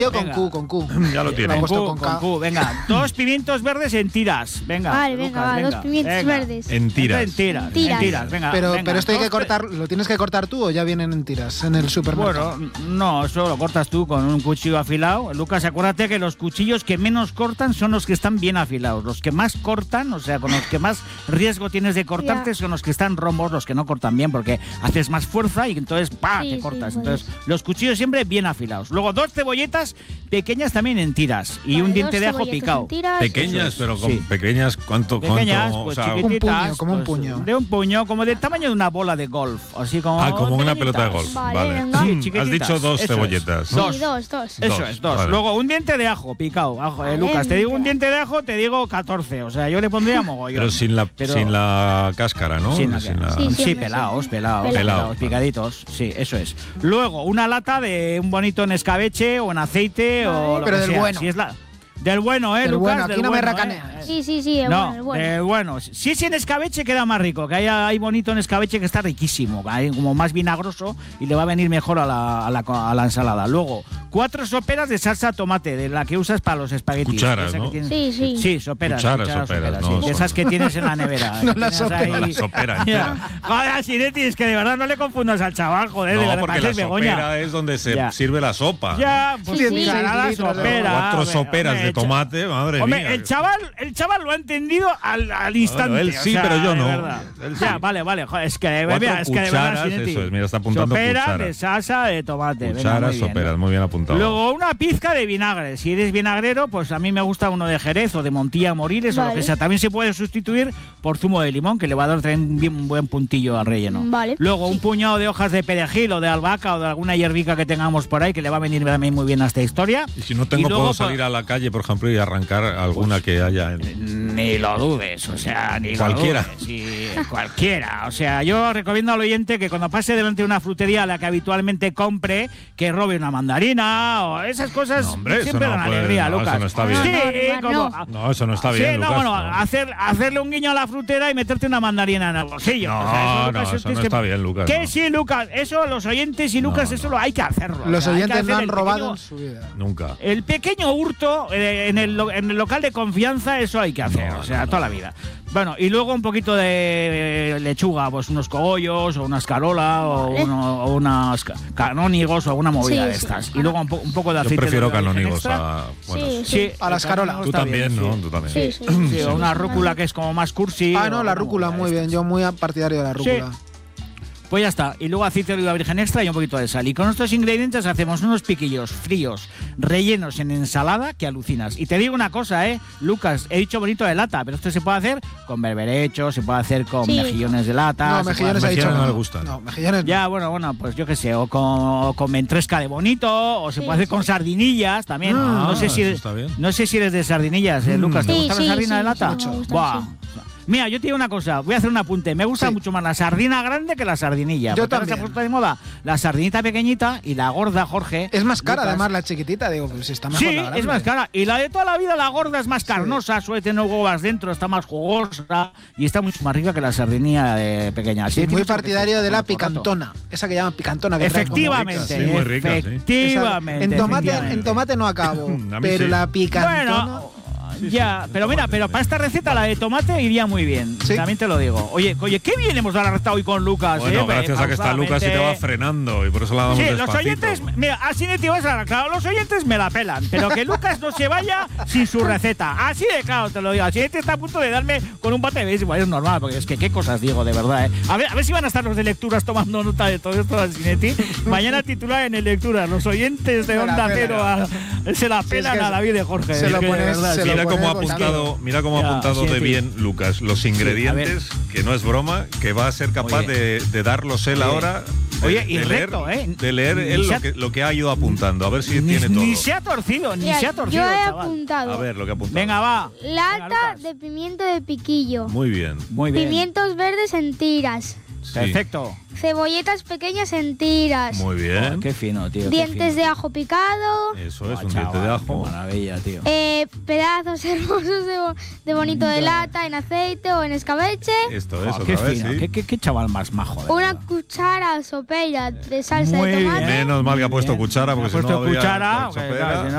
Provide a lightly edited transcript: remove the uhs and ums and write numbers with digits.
Yo con Q, con Q. Ya lo tiene. Con Q. Venga, 2 pimientos verdes en tiras. Venga. Vale, Lucas, venga, va, 2 pimientos verdes. En tiras. En tiras. Venga, Pero venga, esto hay que cortar, ¿lo tienes que cortar tú o ya vienen en tiras en el supermercado? Bueno, no, eso lo cortas tú con un cuchillo afilado. Lucas, acuérdate que los cuchillos que menos cortan son los que están bien afilados. Los que más cortan, o sea, con los que más riesgo tienes de cortarte, son los que están rombos, los que no cortan bien, porque haces más fuerza y entonces te cortas. Entonces, los cuchillos siempre bien afilados. Luego 2 cebolletas pequeñas también en tiras y un diente de ajo picado. Pequeñas, pero con pequeñas, ¿cuánto? Pequeñas, o pues sea, chiquititas. Como un puño. De un puño, como del tamaño de una bola de golf. Así como. como una pelota de golf. Vale. Sí, Has dicho 2 cebolletas. Sí, dos. Eso es, 2. Vale. Luego un diente de ajo picado. Lucas, te digo un diente de ajo, te digo 14. O sea, yo le pondría mogollón. Pero sin la cáscara, ¿no? Sí, pelados, picaditos. Sí, eso es. Luego, una lata de un bonito en escabeche o en aceite o lo pero que del sea. bueno. Si es del bueno, Del Lucas. bueno, aquí no me racaneas. Sí, el bueno. Bueno, si es en escabeche queda más rico, que hay bonito en escabeche que está riquísimo, hay como más vinagroso y le va a venir mejor a la ensalada. Luego, 4 soperas de salsa tomate, de la que usas para los espaguetis. Cucharas, ¿no? Sí. Sí, soperas. Soperas, no, sí, esas que tienes en la nevera. No las soperas. Joder, Sinetti, es que de verdad no le confundas al chaval, joder, de No, verdad, porque la Begoña. sopera es donde se sirve la sopa. Ya, pues ensalada, sopera. 4 soperas de tomate, madre mía. El chaval lo ha entendido al instante. Bueno, él sí, pero yo no. Él sí. Ya, vale, joder, es que de verdad, Sinetti. Eso es, mira, está apuntando sopera cuchara. de salsa de tomate. Cucharas, soperas, muy bien apuntado. Luego, una pizca de vinagre. Si eres vinagrero, pues a mí me gusta uno de Jerez o de Montilla Moriles o lo que sea. También se puede sustituir por zumo de limón, que le va a dar también un buen puntillo al relleno. Vale. Luego, un puñado de hojas de perejil o de albahaca o de alguna hierbica que tengamos por ahí, que le va a venir también muy bien a esta historia. Y si no tengo, puedo salir a la calle, por ejemplo, y arrancar alguna que haya en... Ni lo dudes, o sea, ni cualquiera. Lo dudes. Sí, cualquiera. O sea, yo recomiendo al oyente que cuando pase delante de una frutería a la que habitualmente compre, que robe una mandarina o esas cosas. No, hombre, siempre dan alegría, no, Lucas. Eso no está bien. No, eso no está bien, Lucas. Bueno, hacerle un guiño a la frutera y meterte una mandarina en el bolsillo. No, eso no está bien, Lucas. Que sí, Lucas, eso los oyentes y Lucas, eso lo hay que hacerlo. Los oyentes no han robado en su vida. Nunca. El pequeño hurto en el local de confianza, eso hay que hacer, toda la vida. Bueno, y luego un poquito de lechuga, pues unos cogollos o una escarola o unos canónigos o alguna movida de estas. Y luego un poco de aceite. Yo prefiero de canónigos a la escarola. Tú también, ¿no? Tú también. Sí, o una rúcula que es como más cursi. La rúcula, muy bien. Yo muy partidario de la rúcula. Sí. Pues ya está. Y luego aceite de oliva virgen extra y un poquito de sal. Y con estos ingredientes hacemos unos piquillos fríos, rellenos en ensalada que alucinas. Y te digo una cosa, Lucas, he dicho bonito de lata, pero esto se puede hacer con berberechos, se puede hacer con mejillones de lata. No, mejillones ha dicho no le gustan. No, mejillones ya, bueno, pues yo qué sé, o con ventresca de bonito, o se puede hacer con sardinillas también. No sé si eres de sardinillas, Lucas. ¿Te gusta la sardina de lata? Buah. Mira, yo te digo una cosa, voy a hacer un apunte. Me gusta mucho más la sardina grande que la sardinilla. Yo también. Se ha puesto de moda la sardinita pequeñita y la gorda, Jorge. Es más cara, Lucas. Además, la chiquitita. Digo, pues está mejor la grande. Es más cara. Y la de toda la vida, la gorda, es más carnosa, suele tener huevas dentro, está más jugosa y está mucho más rica que la sardinilla pequeña. Sí, muy partidario de la picantona. Esa que llaman picantona. Que efectivamente. Rica, muy rica, efectivamente. En tomate no acabo, pero la picantona... Bueno, ya, pero mira, para esta receta la de tomate iría muy bien. ¿Sí? También te lo digo. Oye, qué bien hemos dado la receta hoy con Lucas. Bueno, gracias a que está Lucas y te va frenando y por eso la damos despacito. Los oyentes, mira, así de tío, claro, los oyentes me la pelan, pero que Lucas no se vaya sin su receta. Así de claro, te lo digo. Así te está a punto de darme con un bate de béisbol. Es normal, porque es que qué cosas digo, de verdad. A ver si van a estar los de lecturas tomando nota de todo esto de Sinetti. Mañana titular en el lecturas. Los oyentes de Onda Cero se la pelan a David de Jorge. Se lo pones, Mira cómo ha apuntado de bien Lucas los ingredientes, que no es broma, que va a ser capaz de darlos él ahora. De leer él lo que ha ido apuntando, a ver si tiene todo. Ni se ha torcido, Yo he chaval. apuntado. A ver lo que ha apuntado. Venga, va. Lata de pimiento de piquillo. Muy bien. Pimientos verdes en tiras. Sí. Perfecto. Cebolletas pequeñas en tiras. Muy bien. Qué fino, tío. Dientes de ajo picado. Eso es, un diente de ajo. Maravilla, tío. Pedazos hermosos de bonito de lata en aceite o en escabeche. Esto es, qué otra vez, fino. sí. Qué chaval más majo. Una cuchara sopera de salsa de tomate. Menos mal que ha puesto cuchara, porque si no habría cuchara, sopera.